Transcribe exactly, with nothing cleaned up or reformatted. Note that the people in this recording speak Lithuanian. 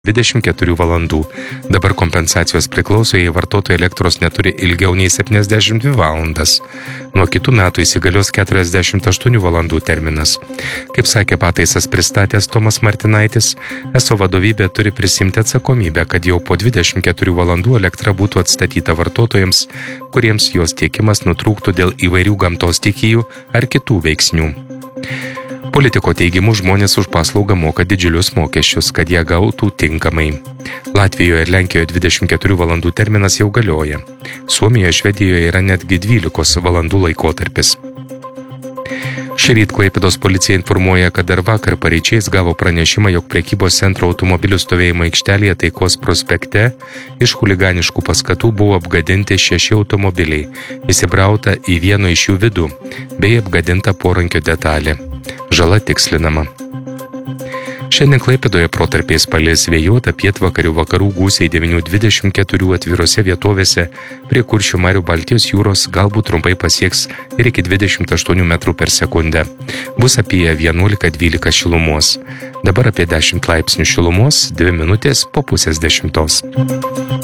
dvidešimt keturių valandų. Dabar kompensacijos priklauso, jei vartotojai elektros neturi ilgiau nei septyniasdešimt dvi valandas. Nuo kitų metų įsigalios keturiasdešimt aštuonių valandų terminas. Kaip sakė pataisas pristatęs Tomas Martinaitis, eso vadovybė turi prisimti atsakomybę, kad jau po dvidešimt keturių valandų elektra būtų atstatyta vartotojams, kuriems jos tiekimas nutrūktų dėl įvairių gamtos stichijų ar kitų veiksnių. Politiko teigimu žmonės už paslaugą moka didžiulius mokesčius, kad jie gautų tinkamai. Latvijoje ir Lenkijoje dvidešimt keturių valandų terminas jau galioja. Suomijoje, Švedijoje yra netgi dvylikos valandų laikotarpis. Šįryt Klaipėdos policija informuoja, kad dar vakar pareičiais gavo pranešimą, jog prekybos centro automobilių stovėjimo aikštelėje Taikos prospekte iš chuliganiškų paskatų buvo apgadinti šeši automobiliai, įsibrauta į vieno iš jų vidų, bei apgadinta porankio detalė. Žala tikslinama. Šiandien Klaipėdoje protarpiais palis vėjuota, pietvakarių vakarų gūsiai devynių dvidešimt keturių atvirose vietovėse prie Kuršių marių Baltijos jūros galbūt trumpai pasieks ir iki dvidešimt aštuonių metrų per sekundę. Bus apie vienuolika dvylika šilumos. Dabar apie dešimt laipsnių šilumos, dvi minutės po pusės dešimtos.